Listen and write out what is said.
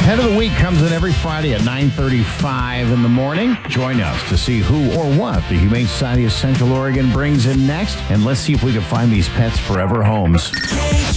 Pet of the Week comes in every Friday at 9:35 in the morning. Join us to see who or what the Humane Society of Central Oregon brings in next. And let's see if we can find these pets forever homes.